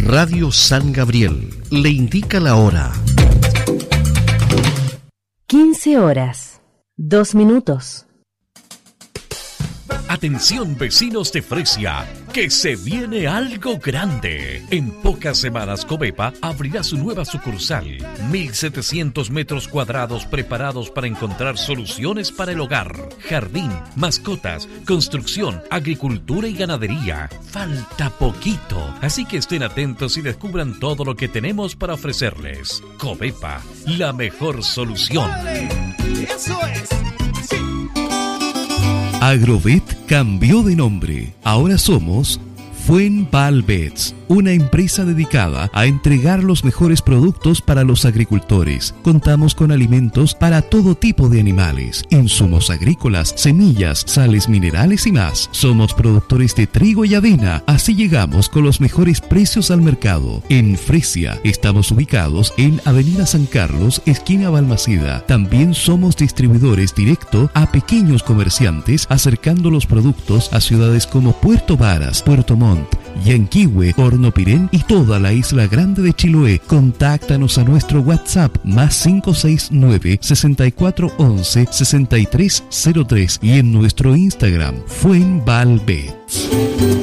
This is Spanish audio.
Radio San Gabriel le indica la hora. 15 horas, 2 minutos. Atención vecinos de Fresia, que se viene algo grande. En pocas semanas Covepa abrirá su nueva sucursal. 1.700 metros cuadrados preparados para encontrar soluciones para el hogar, jardín, mascotas, construcción, agricultura y ganadería. Falta poquito, así que estén atentos y descubran todo lo que tenemos para ofrecerles. Covepa, la mejor solución. Eso es. Agrovet cambió de nombre. Ahora somos Fuenvalvets, una empresa dedicada a entregar los mejores productos para los agricultores. Contamos con alimentos para todo tipo de animales, insumos agrícolas, semillas, sales minerales y más. Somos productores de trigo y avena, así llegamos con los mejores precios al mercado. En Fresia estamos ubicados en Avenida San Carlos, esquina Balmaceda. También somos distribuidores directo a pequeños comerciantes, acercando los productos a ciudades como Puerto Varas, Puerto Montt, Yanquihue, Hornopirén y toda la isla grande de Chiloé. Contáctanos a nuestro WhatsApp +569 6411 6303 y en nuestro Instagram Fuenvalvets.